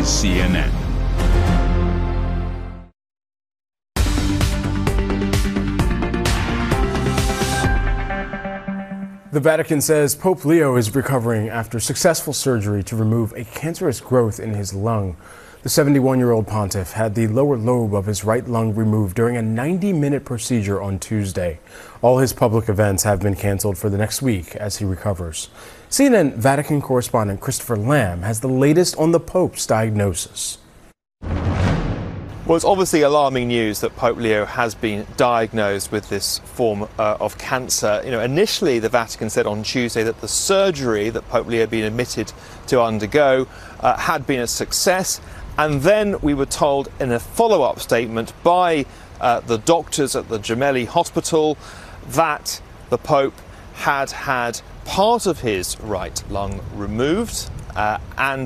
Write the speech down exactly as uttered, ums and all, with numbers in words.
is C N N. The Vatican says Pope Leo is recovering after successful surgery to remove a cancerous growth in his lung. The seventy-one-year-old pontiff had the lower lobe of his right lung removed during a ninety-minute procedure on Tuesday. All his public events have been canceled for the next week as he recovers. C N N Vatican correspondent Christopher Lamb has the latest on the Pope's diagnosis. Well, it's obviously alarming news that Pope Leo has been diagnosed with this form uh, of cancer. You know, initially the Vatican said on Tuesday that the surgery that Pope Leo had been admitted to undergo uh, had been a success. And then we were told in a follow-up statement by uh, the doctors at the Gemelli Hospital that the Pope had had part of his right lung removed uh, and